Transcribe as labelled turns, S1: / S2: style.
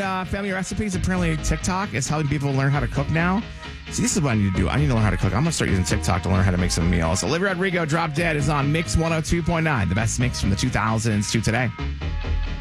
S1: family recipes. Apparently, TikTok is helping people learn how to cook now. See, this is what I need to do. I need to learn how to cook. I'm going to start using TikTok to learn how to make some meals. Olivia Rodrigo, Drop Dead, is on Mix 102.9, the best mix from the 2000s to today.